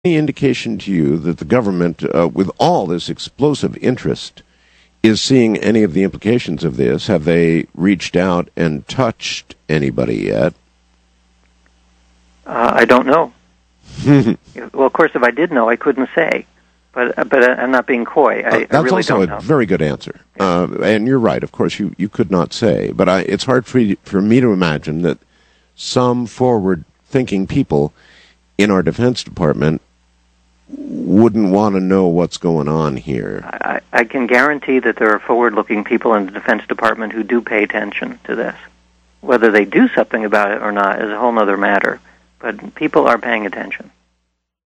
any indication to you that the government, with all this explosive interest, is seeing any of the implications of this? Have they reached out and touched anybody yet? I don't know. Well, of course, if I did know, I couldn't say. But I'm not being coy. I that's really also don't know. A very good answer. Yeah. And you're right. Of course, you could not say. But it's hard for me to imagine that some forward-thinking people in our Defense Department wouldn't want to know what's going on here. I can guarantee that there are forward-looking people in the Defense Department who do pay attention to this. Whether they do something about it or not is a whole other matter. But people are paying attention.